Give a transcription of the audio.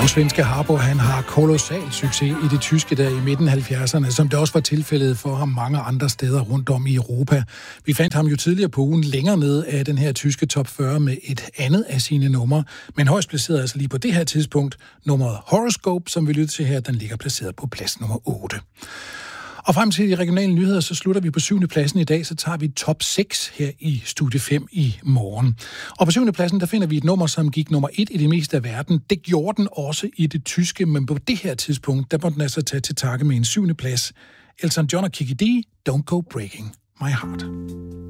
Og svenske Harbo, han har kolossal succes i det tyske der i midten af 70'erne, som det også var tilfældet for ham mange andre steder rundt om i Europa. Vi fandt ham jo tidligere på ugen længere ned af den her tyske top 40 med et andet af sine numre, men højst placeret altså lige på det her tidspunkt. Nummeret Horoscope, som vi lytter til her, den ligger placeret på plads nummer 8. Og frem til de regionale nyheder, så slutter vi på 7. pladsen i dag, så tager vi top 6 her i Studie 5 i morgen. Og på 7. pladsen, der finder vi et nummer, som gik nummer 1 i det meste af verden. Det gjorde den også i det tyske, men på det her tidspunkt, der må den altså tage til takke med en 7. plads. Elton John og Kiki D, Don't Go Breaking My Heart.